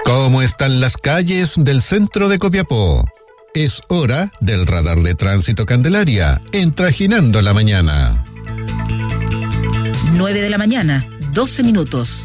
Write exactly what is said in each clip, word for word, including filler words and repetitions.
¿Cómo están las calles del centro de Copiapó? Es hora del radar de tránsito Candelaria, en Trajinando la Mañana. nueve de la mañana, doce minutos.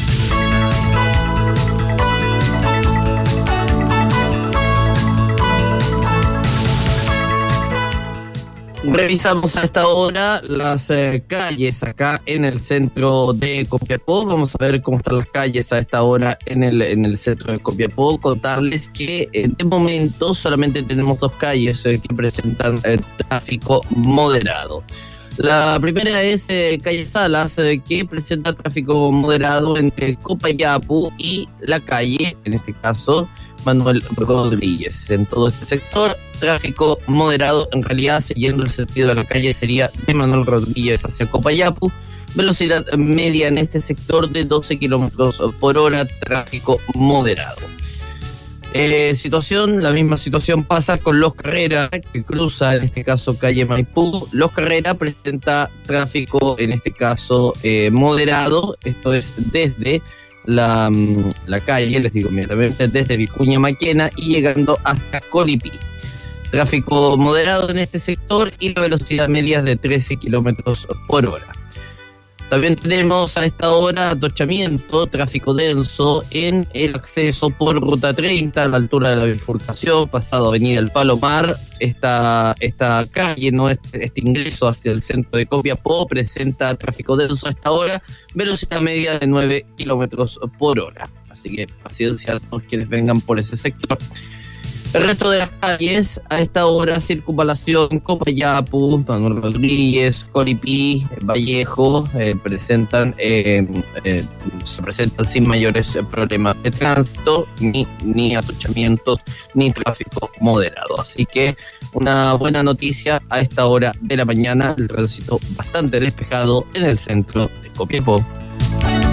Revisamos a esta hora las eh, calles acá en el centro de Copiapó. Vamos a ver cómo están las calles a esta hora en el, en el centro de Copiapó. Contarles que eh, de momento solamente tenemos dos calles eh, que presentan eh, tráfico moderado. La primera es eh, calle Salas, eh, que presenta tráfico moderado entre Copayapu y la calle, en este caso, Manuel Rodríguez. En todo este sector, tráfico moderado, en realidad, siguiendo el sentido de la calle, sería de Manuel Rodríguez hacia Copayapu. Velocidad media en este sector de doce kilómetros por hora, tráfico moderado. Eh, situación, la misma situación pasa con Los Carrera, que cruza en este caso calle Maipú. Los Carrera presenta tráfico, en este caso eh, moderado, esto es desde la, la calle, les digo inmediatamente, desde Vicuña Maquena y llegando hasta Colipí. Tráfico moderado en este sector y la velocidad media es de trece kilómetros por hora. También tenemos a esta hora atochamiento, tráfico denso en el acceso por Ruta treinta a la altura de la bifurcación, pasado Avenida El Palomar. Esta, esta calle, ¿no? este, este ingreso hacia el centro de Copiapó presenta tráfico denso a esta hora, velocidad media de nueve kilómetros por hora. Así que paciencia a todos quienes vengan por ese sector. El resto de las calles, a esta hora, Circunvalación, Copayapu, Manuel Rodríguez, Colipí, Vallejo, eh, presentan, eh, eh, se presentan sin mayores problemas de tránsito, ni, ni atochamientos, ni tráfico moderado. Así que una buena noticia a esta hora de la mañana, el tránsito bastante despejado en el centro de Copiapó.